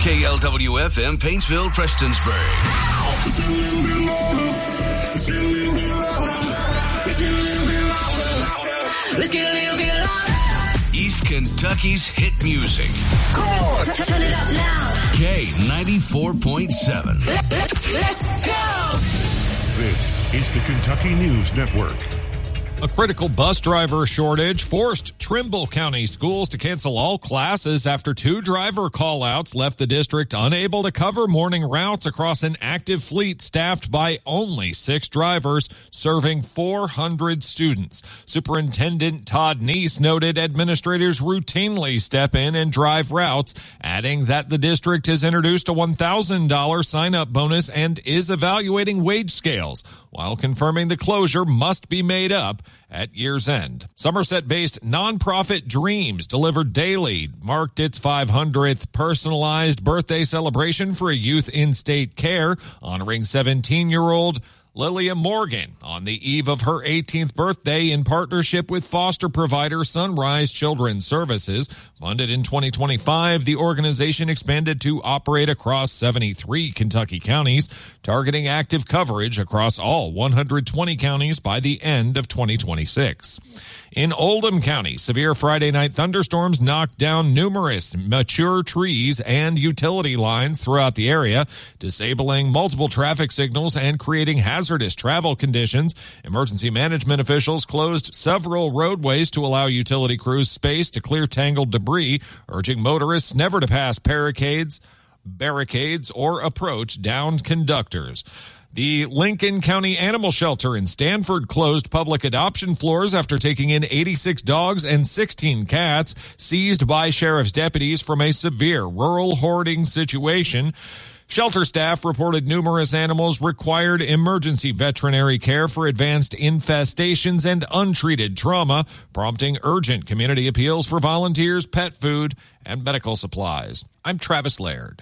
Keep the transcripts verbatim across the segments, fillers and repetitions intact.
K L W F M, Paintsville, Prestonsburg. Let's get a little bit louder. East Kentucky's hit music. Cool. Turn it up now. K ninety-four point seven. Let, let, let's go. This is the Kentucky News Network. A critical bus driver shortage forced Trimble County schools to cancel all classes after two driver call-outs left the district unable to cover morning routes across an active fleet staffed by only six drivers serving four hundred students. Superintendent Todd Neese noted administrators routinely step in and drive routes, adding that the district has introduced a one thousand dollars sign-up bonus and is evaluating wage scales, while confirming the closure must be made up at year's end. Somerset-based nonprofit Dreams Delivered Daily marked its five hundredth personalized birthday celebration for a youth in state care, honoring seventeen-year-old Lilia Morgan on the eve of her eighteenth birthday in partnership with foster provider Sunrise Children's Services. Funded in twenty twenty-five, the organization expanded to operate across seventy-three Kentucky counties, targeting active coverage across all one hundred twenty counties by the end of twenty twenty-six. In Oldham County, severe Friday night thunderstorms knocked down numerous mature trees and utility lines throughout the area, disabling multiple traffic signals and creating hazardous travel conditions. Emergency management officials closed several roadways to allow utility crews space to clear tangled debris, urging motorists never to pass barricades, barricades or approach downed conductors. The Lincoln County Animal Shelter in Stanford closed public adoption floors after taking in eighty-six dogs and sixteen cats seized by sheriff's deputies from a severe rural hoarding situation. Shelter staff reported numerous animals required emergency veterinary care for advanced infestations and untreated trauma, prompting urgent community appeals for volunteers, pet food, and medical supplies. I'm Travis Laird.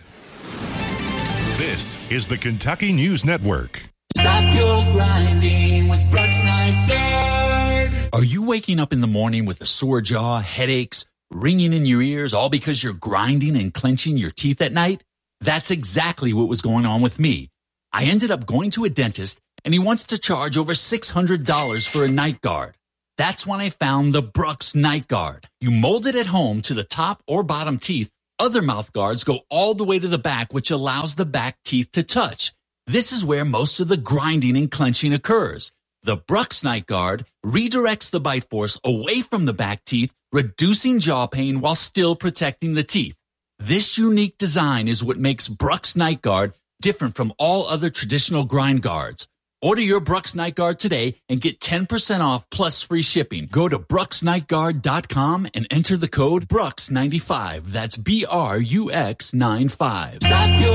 This is the Kentucky News Network. Stop your grinding with Brooks Night Guard. Are you waking up in the morning with a sore jaw, headaches, ringing in your ears, all because you're grinding and clenching your teeth at night? That's exactly what was going on with me. I ended up going to a dentist, and he wants to charge over six hundred dollars for a night guard. That's when I found the Brooks Night Guard. You mold it at home to the top or bottom teeth. Other mouth guards go all the way to the back, which allows the back teeth to touch. This is where most of the grinding and clenching occurs. The Brooks Night Guard redirects the bite force away from the back teeth, reducing jaw pain while still protecting the teeth. This unique design is what makes Brooks Night Guard different from all other traditional grind guards. Order your Brooks Night Guard today and get ten percent off plus free shipping. Go to brooks night guard dot com and enter the code Brooks ninety-five. That's B R U X ninety-five. Stop your